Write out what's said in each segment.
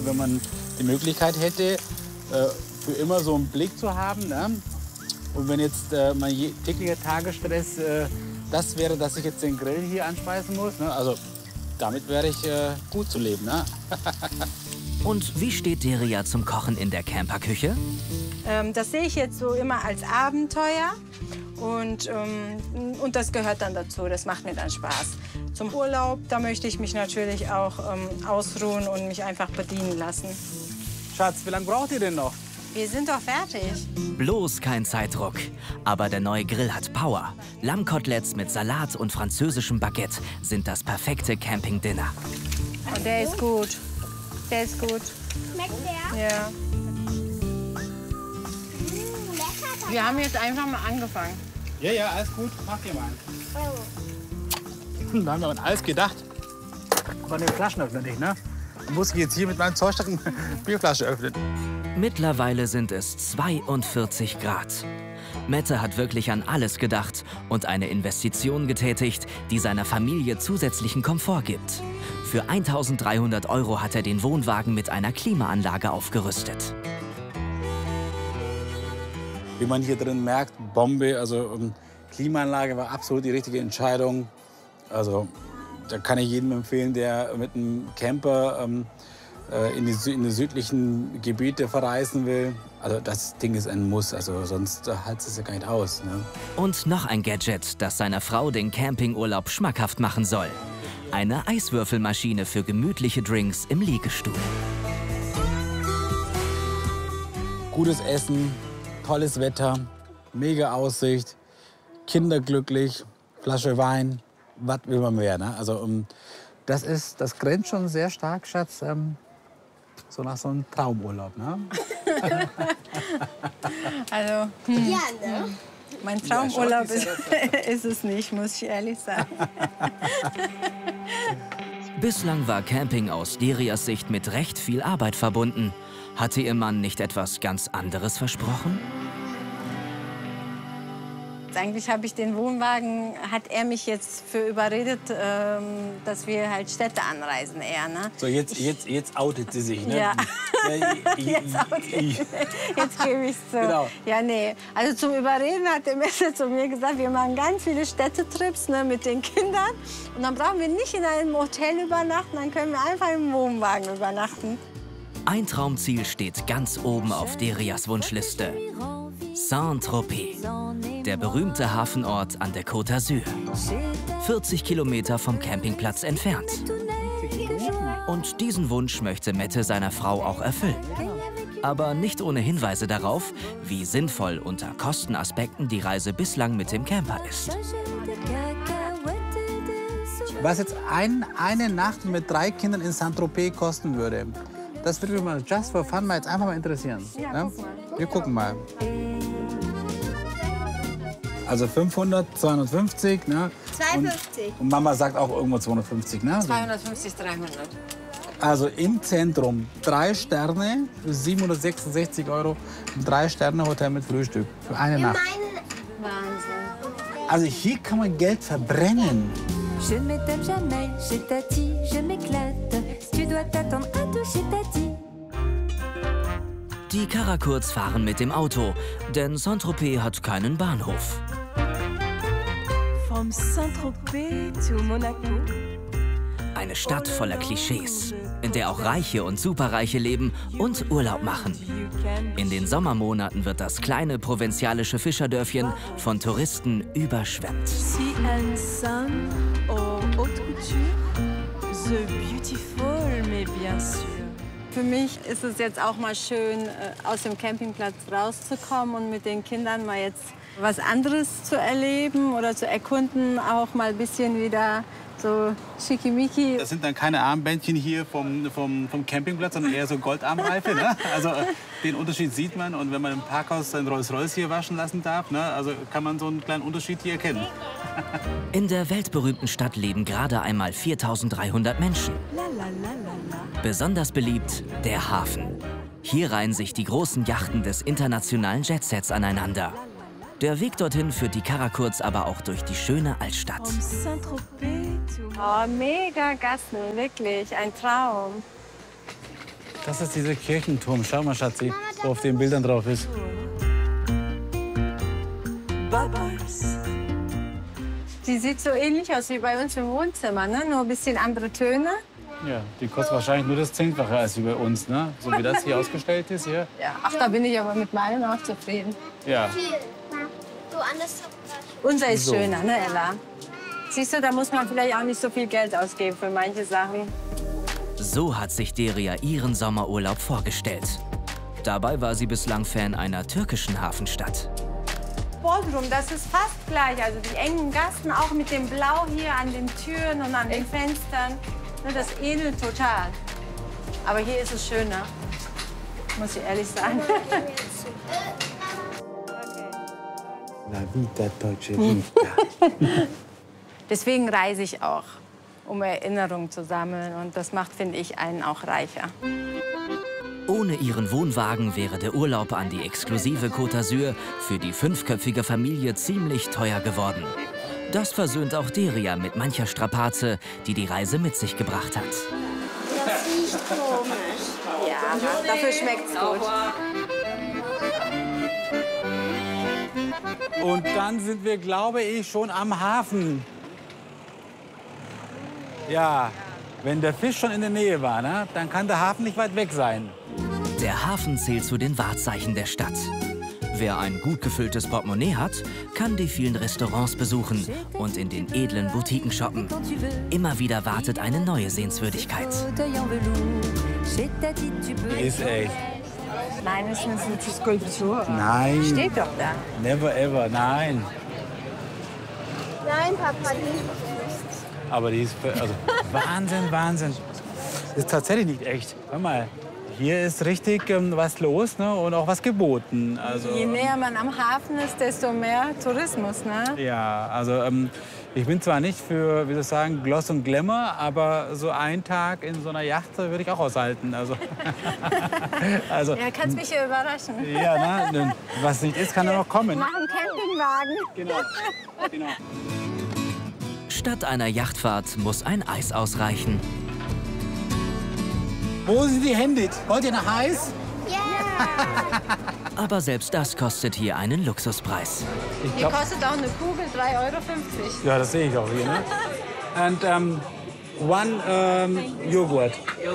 wenn man die Möglichkeit hätte, für immer so einen Blick zu haben. Ne? Und wenn jetzt mein täglicher Tagesstress das wäre, dass ich jetzt den Grill hier anspeisen muss, ne? Also damit wäre ich gut zu leben. Ne? Und wie steht Deria zum Kochen in der Camperküche? Das sehe ich jetzt so immer als Abenteuer und das gehört dann dazu. Das macht mir dann Spaß. Zum Urlaub, da möchte ich mich natürlich auch ausruhen und mich einfach bedienen lassen. Schatz, wie lange braucht ihr denn noch? Wir sind doch fertig. Bloß kein Zeitdruck. Aber der neue Grill hat Power. Lammkoteletts mit Salat und französischem Baguette sind das perfekte Camping-Dinner. Und der ist gut. Der ist gut. Schmeckt der? Ja. Lecker. Wir haben jetzt einfach mal angefangen. Ja, ja, alles gut. Mach dir mal. Oh. Da haben wir an alles gedacht. Von den Flaschenöffner nicht, ne? Muss ich jetzt hier mit meinem Zollstock eine Bierflasche öffnen. Mittlerweile sind es 42 Grad. Mette hat wirklich an alles gedacht und eine Investition getätigt, die seiner Familie zusätzlichen Komfort gibt. Für 1.300 € hat er den Wohnwagen mit einer Klimaanlage aufgerüstet. Wie man hier drin merkt, Bombe, also Klimaanlage war absolut die richtige Entscheidung. Also da kann ich jedem empfehlen, der mit einem Camper in die südlichen Gebiete verreisen will. Also das Ding ist ein Muss, also sonst haltet es ja gar nicht aus. Ne? Und noch ein Gadget, das seiner Frau den Campingurlaub schmackhaft machen soll. Eine Eiswürfelmaschine für gemütliche Drinks im Liegestuhl. Gutes Essen, tolles Wetter, mega Aussicht, Kinder glücklich, Flasche Wein, was will man mehr? Ne? Also das grenzt schon sehr stark, Schatz, so nach so einem Traumurlaub. Ne? Also, Ja, ne? mein Traumurlaub ist es nicht, muss ich ehrlich sagen. Bislang war Camping aus Derias Sicht mit recht viel Arbeit verbunden. Hatte ihr Mann nicht etwas ganz anderes versprochen? Eigentlich habe ich den Wohnwagen, hat er mich jetzt für überredet, dass wir halt Städte anreisen eher. Ne? So, jetzt outet sie sich, ne? Ja. Jetzt Jetzt gebe ich es zu. Genau. Ja, nee. Also zum Überreden hat der Messer zu mir gesagt, wir machen ganz viele Städtetrips, ne, mit den Kindern. Und dann brauchen wir nicht in einem Hotel übernachten, dann können wir einfach im Wohnwagen übernachten. Ein Traumziel steht ganz oben auf Derias Wunschliste. Saint-Tropez, der berühmte Hafenort an der Côte d'Azur. 40 Kilometer vom Campingplatz entfernt. Und diesen Wunsch möchte Mette seiner Frau auch erfüllen. Aber nicht ohne Hinweise darauf, wie sinnvoll unter Kostenaspekten die Reise bislang mit dem Camper ist. Was jetzt eine Nacht mit 3 Kindern in Saint-Tropez kosten würde, das würde mich mal just for fun mal jetzt einfach mal interessieren. Ja, ne? guck mal. Wir gucken mal. Also 500, 250, ne? 2,50. Und Mama sagt auch irgendwo 250, ne? 250, 300. Also im Zentrum 3 Sterne für 766 €. Ein 3-Sterne-Hotel mit Frühstück für eine Nacht. Wahnsinn. Also hier kann man Geld verbrennen. Je ne m'étonne jamais, chez Tati, je m'éclate. Tu dois t'attendre à tout chez Tati. Die Karakurz fahren mit dem Auto, denn Saint-Tropez hat keinen Bahnhof. From Saint-Tropez to Monaco. Eine Stadt voller Klischees, in der auch Reiche und Superreiche leben und Urlaub machen. In den Sommermonaten wird das kleine provinzialische Fischerdörfchen von Touristen überschwemmt. Si and Sam aux haute couture. The beautiful, mais bien sûr. Für mich ist es jetzt auch mal schön, aus dem Campingplatz rauszukommen und mit den Kindern mal jetzt was anderes zu erleben oder zu erkunden, auch mal ein bisschen wieder so schickimicki. Das sind dann keine Armbändchen hier vom Campingplatz, sondern eher so Goldarmreife. Ne? Also den Unterschied sieht man. Und wenn man im Parkhaus sein Rolls-Royce hier waschen lassen darf, ne? Also kann man so einen kleinen Unterschied hier erkennen. In der weltberühmten Stadt leben gerade einmal 4.300 Menschen. Besonders beliebt der Hafen. Hier reihen sich die großen Yachten des internationalen Jetsets aneinander. Der Weg dorthin führt die Karakurz aber auch durch die schöne Altstadt. From Saint-Tropez to... Oh, mega Gassen, wirklich, ein Traum. Das ist dieser Kirchenturm. Schau mal, Schatzi, wo auf den Bildern drauf ist. Bubbles. Die sieht so ähnlich aus wie bei uns im Wohnzimmer, ne? Nur ein bisschen andere Töne. Ja, die kostet wahrscheinlich nur das 10-fache als wie bei uns, ne? So wie das hier ausgestellt ist hier. Ja, ach, da bin ich aber mit meinem auch zufrieden. Ja. So anders. Unser ist So. schöner, ne, Ella? Siehst du, da muss man vielleicht auch nicht so viel Geld ausgeben für manche Sachen. So hat sich Derya ihren Sommerurlaub vorgestellt. Dabei war sie bislang Fan einer türkischen Hafenstadt. Bodrum, das ist fast gleich. Also die engen Gassen, auch mit dem Blau hier an den Türen und an den Fenstern. Ne, das ähnelt total. Aber hier ist es schöner, muss ich ehrlich sagen. La vita dolce vita. Deswegen reise ich auch, um Erinnerungen zu sammeln. Und das macht, finde ich, einen auch reicher. Ohne ihren Wohnwagen wäre der Urlaub an die exklusive Côte d'Azur für die 5-köpfige Familie ziemlich teuer geworden. Das versöhnt auch Derya mit mancher Strapaze, die die Reise mit sich gebracht hat. Das riecht komisch. Ja, dafür schmeckt's gut. Und dann sind wir, glaube ich, schon am Hafen. Ja, wenn der Fisch schon in der Nähe war, ne, dann kann der Hafen nicht weit weg sein. Der Hafen zählt zu den Wahrzeichen der Stadt. Wer ein gut gefülltes Portemonnaie hat, kann die vielen Restaurants besuchen und in den edlen Boutiquen shoppen. Immer wieder wartet eine neue Sehenswürdigkeit. Ist echt. Nein, es ist eine Skulptur. Nein. Steht doch da. Never ever, nein. Nein, Papa, nicht. Aber die ist, also Wahnsinn, Wahnsinn. Ist tatsächlich nicht echt. Hör mal, hier ist richtig was los, ne? Und auch was geboten. Also, Je näher man am Hafen ist, desto mehr Tourismus, ne? ja, also ich bin zwar nicht für, wie soll ich sagen, Gloss und Glamour, aber so einen Tag in so einer Yacht würde ich auch aushalten. Also, also Ja, kannst mich hier überraschen. ja, ne? Was nicht ist, kann ja noch kommen. Mach einen Campingwagen. Genau, genau. Statt einer Yachtfahrt muss ein Eis ausreichen. Wo sind die Hände? Wollt ihr nach Eis? Aber selbst das kostet hier einen Luxuspreis. Ich Die glaub, kostet auch eine Kugel 3,50 €. ja, das sehe ich auch hier. Ne? And one Joghurt.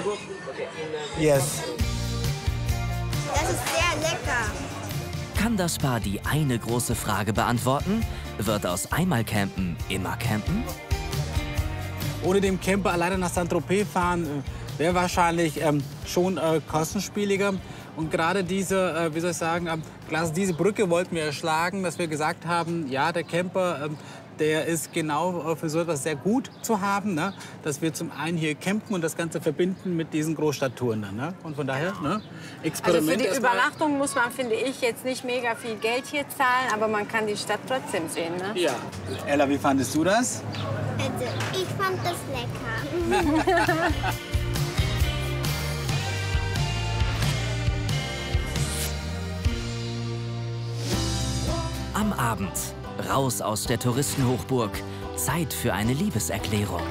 Yes. Das ist sehr lecker. Kann das Paar die eine große Frage beantworten? Wird aus einmal campen immer campen? Ohne dem Camper alleine nach Saint-Tropez fahren, wäre wahrscheinlich schon kostenspieliger. Und gerade diese, wie soll ich sagen, diese Brücke wollten wir erschlagen, dass wir gesagt haben, ja, der Camper, der ist genau für so etwas sehr gut zu haben, ne? Dass wir zum einen hier campen und das Ganze verbinden mit diesen Großstadttouren. Ne? Und von daher, ne? Experiment. Also für die erstmal. Übernachtung muss man, finde ich, jetzt nicht mega viel Geld hier zahlen, aber man kann die Stadt trotzdem sehen, ne? Ja. Ella, wie fandest du das? Also, ich fand das lecker. Am Abend, raus aus der Touristenhochburg, Zeit für eine Liebeserklärung.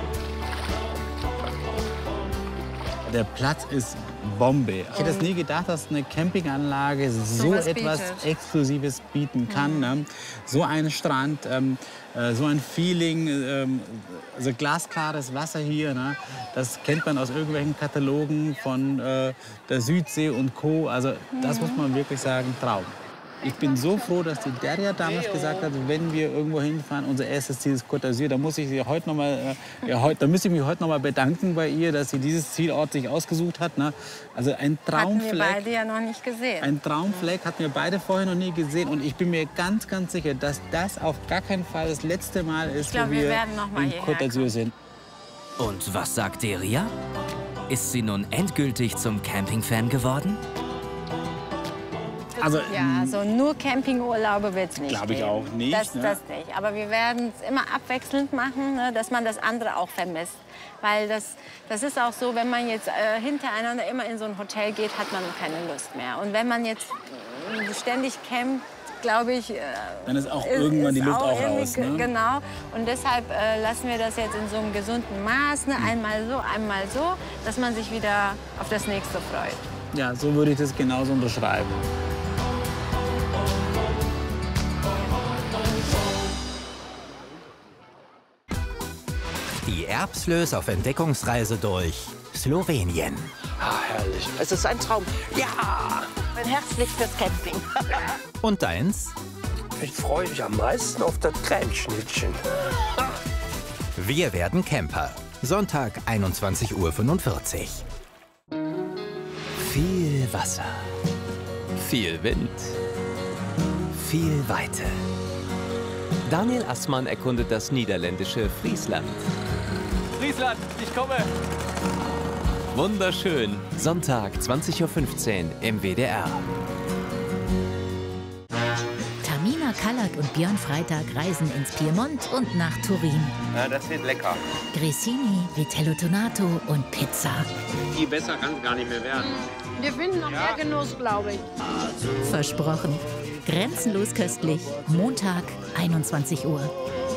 Der Platz ist Bombe. Ich hätte es nie gedacht, dass eine Campinganlage so was etwas bietet. Exklusives bieten kann. Ne? So ein Strand, so ein Feeling, so glasklares Wasser hier. Ne? Das kennt man aus irgendwelchen Katalogen von der Südsee und Co. Also das muss man wirklich sagen, Traum. Ich bin so froh, dass die Derya damals gesagt hat, wenn wir irgendwo hinfahren, unser erstes Ziel ist Côte d'Azur. Da muss ich sie heute noch mal, da müsste ich mich heute noch mal bedanken bei ihr, dass sie dieses Zielort sich ausgesucht hat. Ne? Also ein Hatten wir Traumfleck. beide ja noch nicht gesehen. Ein Traumfleck hatten wir beide vorher noch nie gesehen. Und ich bin mir ganz, ganz sicher, dass das auf gar keinen Fall das letzte Mal ist, glaub, wo wir wir werden noch mal in hierher Côte d'Azur sind. Und was sagt Derya? Ist sie nun endgültig zum Campingfan geworden? Also, Ja, so nur Campingurlaube wird es nicht Glaub ich geben. auch nicht, Das, ne? das nicht. Aber wir werden es immer abwechselnd machen, ne, dass man das andere auch vermisst. Weil das ist auch so, wenn man jetzt hintereinander immer in so ein Hotel geht, hat man keine Lust mehr. Und wenn man jetzt ständig campt, glaube ich, dann ist auch irgendwann die Luft auch raus. Ne? Genau. Und deshalb lassen wir das jetzt in so einem gesunden Maß, ne? Einmal so, dass man sich wieder auf das nächste freut. Ja, so würde ich das genauso unterschreiben. Die Erbslös auf Entdeckungsreise durch Slowenien. Ah, herrlich. Es ist ein Traum. Ja! Mein Herz liegt fürs Camping. Und deins? Ich freue mich am meisten auf das Cremeschnittchen. Wir werden Camper. Sonntag, 21:45 Uhr. Viel Wasser. Viel Wind. Viel Weite. Daniel Assmann erkundet das niederländische Friesland. Friesland, ich komme! Wunderschön. Sonntag, 20:15 Uhr im WDR. Tamina Kallert und Björn Freitag reisen ins Piemont und nach Turin. Ja, das wird lecker. Grissini, Vitello Tonato und Pizza. Viel besser kann es gar nicht mehr werden. Wir finden noch mehr Genuss, glaube ich. Versprochen. Grenzenlos köstlich. Montag, 21 Uhr.